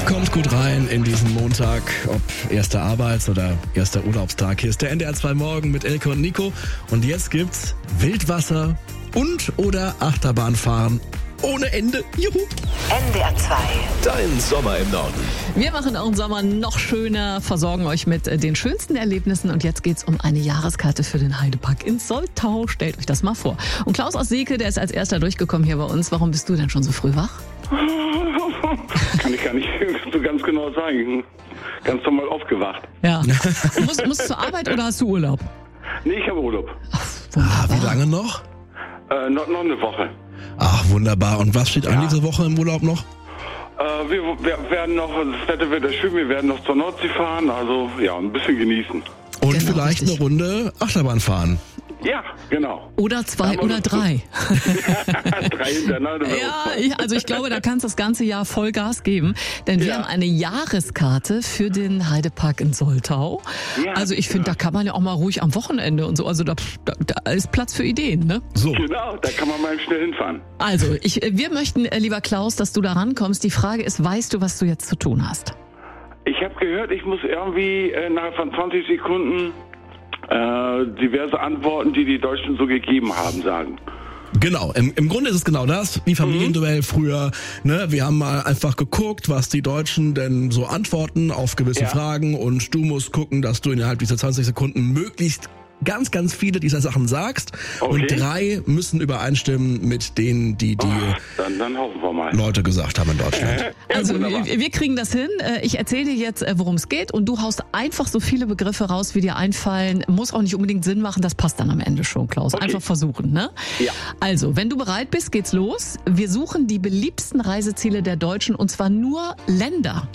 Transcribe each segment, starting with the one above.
Kommt gut rein in diesen Montag, ob erster Arbeits- oder erster Urlaubstag. Hier ist der NDR 2 Morgen mit Elke und Nico. Und jetzt gibt's Wildwasser und oder Achterbahnfahren ohne Ende. Juhu! NDR 2. Dein Sommer im Norden. Wir machen euren Sommer noch schöner, versorgen euch mit den schönsten Erlebnissen. Und jetzt geht's um eine Jahreskarte für den Heidepark in Soltau. Stellt euch das mal vor. Und Klaus aus Seeke, der ist als erster durchgekommen hier bei uns. Warum bist du denn schon so früh wach? Kann ich gar nicht so ganz genau sagen. Ganz normal aufgewacht. Ja. Musst du zur Arbeit oder hast du Urlaub? Nee, ich habe Urlaub. Wie lange noch? Noch eine Woche. Ach, wunderbar. Und was steht an diese Woche im Urlaub noch? Wir werden noch, das Wetter wird schön, wir werden noch zur Nordsee fahren, also ja, ein bisschen genießen. Und Genau, vielleicht richtig. eine Runde Achterbahn fahren. Ja, genau. Oder zwei oder drei. 3 hintereinander. Also ich glaube, da kannst du das ganze Jahr voll Gas geben, denn wir Ja. haben eine Jahreskarte für den Heidepark in Soltau. Ja. Also ich finde, da kann man ja auch mal ruhig am Wochenende und so, also da ist Platz für Ideen, ne? So. Genau, da kann man mal schnell hinfahren. Also, wir möchten, lieber Klaus, dass du da rankommst. Die Frage ist, weißt du, was du jetzt zu tun hast? Ich habe gehört, ich muss irgendwie innerhalb von 20 Sekunden diverse Antworten, die die Deutschen so gegeben haben, sagen. Genau, im Grunde ist es genau das, wie Familienduell früher. Ne? Wir haben mal einfach geguckt, was die Deutschen denn so antworten auf gewisse Fragen, und du musst gucken, dass du innerhalb dieser 20 Sekunden möglichst ganz, ganz viele dieser Sachen sagst. Okay. Und 3 müssen übereinstimmen mit denen, die Dann hoffen wir mal. Leute gesagt haben in Deutschland. Also wunderbar. wir kriegen das hin. Ich erzähle dir jetzt, worum es geht, und du haust einfach so viele Begriffe raus, wie dir einfallen. Muss auch nicht unbedingt Sinn machen, das passt dann am Ende schon, Klaus. Okay. Einfach versuchen, ne? Ja. Also, wenn du bereit bist, geht's los. Wir suchen die beliebtesten Reiseziele der Deutschen, und zwar nur Länder.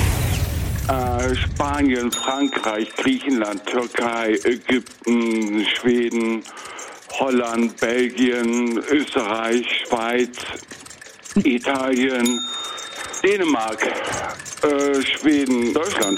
Spanien, Frankreich, Griechenland, Türkei, Ägypten, Schweden, Holland, Belgien, Österreich, Schweiz, Italien, Dänemark, Schweden, Deutschland.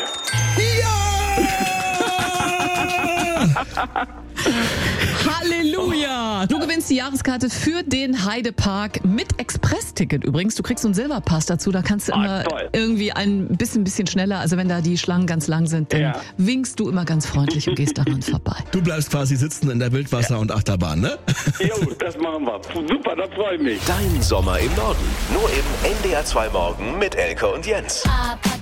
Halleluja! Du gewinnst die Jahreskarte für den Heidepark mit Express-Ticket übrigens. Du kriegst so einen Silberpass dazu, da kannst du immer toll. irgendwie ein bisschen schneller, also wenn da die Schlangen ganz lang sind, dann Ja. winkst du immer ganz freundlich und gehst daran vorbei. Du bleibst quasi sitzen in der Wildwasser- und Achterbahn, ne? Jo, das machen wir. Super, das freut mich. Dein Sommer im Norden. Nur im NDR 2 Morgen mit Elke und Jens. Ab